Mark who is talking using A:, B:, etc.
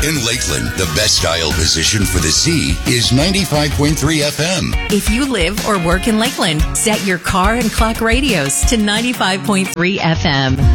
A: In Lakeland, the best dial position for the sea is 95.3 FM.
B: If you live or work in Lakeland, set your car and clock radios to 95.3 FM.